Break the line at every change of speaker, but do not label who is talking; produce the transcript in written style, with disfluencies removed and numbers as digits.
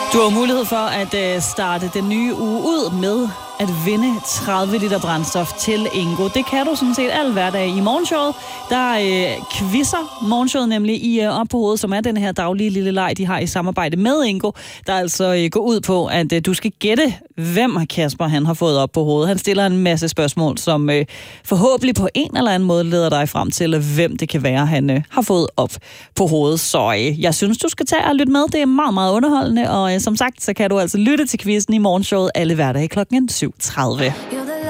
Du har mulighed for at starte den nye uge ud med at vinde 30 liter brændstof til Ingo. Det kan du sådan set al hverdag i morgenshowet. Der quizzer morgenshowet nemlig i Op på hovedet, som er den her daglige lille leg, de har i samarbejde med Ingo, der altså går ud på, at du skal gætte, hvem Kasper han har fået op på hovedet. Han stiller en masse spørgsmål, som forhåbentlig på en eller anden måde leder dig frem til, hvem det kan være, han har fået op på hovedet. Så jeg synes, du skal tage og lytte med. Det er meget, meget underholdende, og som sagt, så kan du altså lytte til quizzen i morgenshowet alle hverdage klokken 7:30.